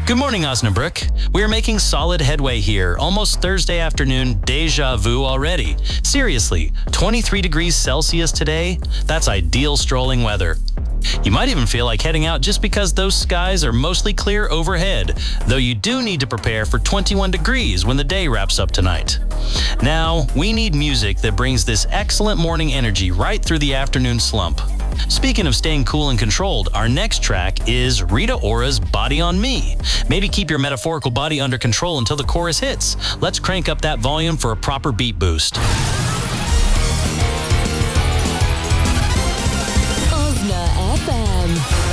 Good morning, Osnabrück. We are making solid headway here. Almost Thursday afternoon, deja vu already. Seriously, 23 degrees Celsius today? That's ideal strolling weather. You might even feel like heading out just because those skies are mostly clear overhead, though you do need to prepare for 21 degrees when the day wraps up tonight. Now, we need music that brings this excellent morning energy right through the afternoon slump. Speaking of staying cool and controlled, our next track is Rita Ora's Body on Me. Maybe keep your metaphorical body under control until the chorus hits. Let's crank up that volume for a proper beat boost.